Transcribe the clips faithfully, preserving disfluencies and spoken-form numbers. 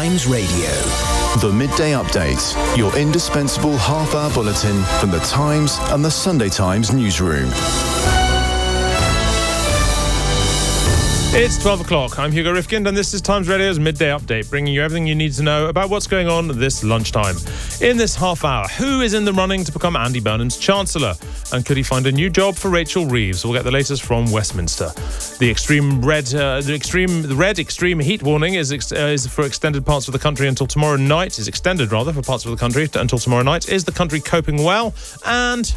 Times Radio. The Midday Update, your indispensable half-hour bulletin from the Times and the Sunday Times newsroom. It's twelve o'clock. I'm Hugo Rifkind and this is Times Radio's Midday Update, bringing you everything you need to know about what's going on this lunchtime. In this half hour, who is in the running to become Andy Burnham's Chancellor? And could he find a new job for Rachel Reeves? We'll get the latest from Westminster. The extreme red, uh, the extreme, the red extreme heat warning is ex- uh, is for extended parts of the country until tomorrow night. Is extended rather for parts of the country until tomorrow night. Is the country coping well? And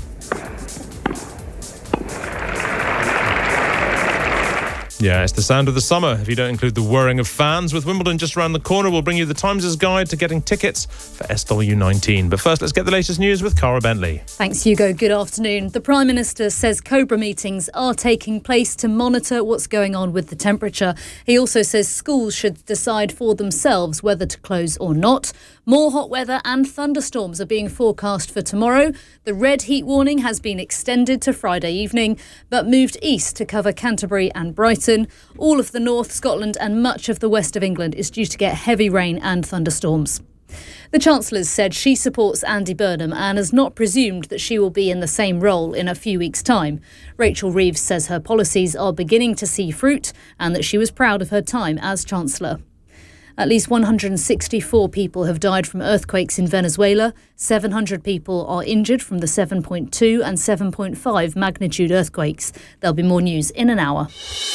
yeah, it's the sound of the summer, if you don't include the whirring of fans. With Wimbledon just around the corner, we'll bring you the Times' guide to getting tickets for S W nineteen. But first, let's get the latest news with Cara Bentley. Thanks, Hugo. Good afternoon. The Prime Minister says COBRA meetings are taking place to monitor what's going on with the temperature. He also says schools should decide for themselves whether to close or not. More hot weather and thunderstorms are being forecast for tomorrow. The red heat warning has been extended to Friday evening, but moved east to cover Canterbury and Brighton. All of the north, Scotland and much of the west of England is due to get heavy rain and thunderstorms. The Chancellor said she supports Andy Burnham and has not presumed that she will be in the same role in a few weeks' time. Rachel Reeves says her policies are beginning to see fruit and that she was proud of her time as Chancellor. At least one hundred sixty-four people have died from earthquakes in Venezuela. seven hundred people are injured from the seven point two and seven point five magnitude earthquakes. There'll be more news in an hour.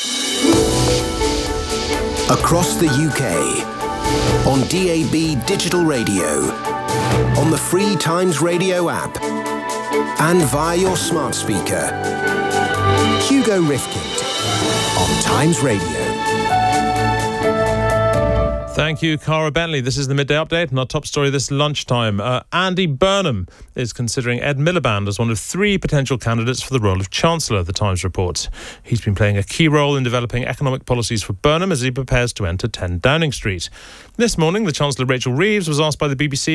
Across the U K, on D A B digital radio, on the free Times Radio app, and via your smart speaker. Hugo Rifkind on Times Radio. Thank you, Cara Bentley. This is the Midday Update and our top story this lunchtime. Uh, Andy Burnham is considering Ed Miliband as one of three potential candidates for the role of Chancellor, the Times reports. He's been playing a key role in developing economic policies for Burnham as he prepares to enter ten Downing Street. This morning, the Chancellor Rachel Reeves was asked by the B B C